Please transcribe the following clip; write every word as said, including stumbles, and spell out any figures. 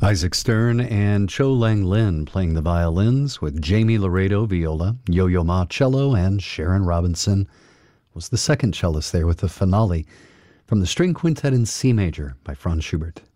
Isaac Stern and Cho Lang Lin playing the violins with Jamie Laredo viola, Yo-Yo Ma cello, and Sharon Robinson was the second cellist there with the finale from the String Quintet in C major by Franz Schubert.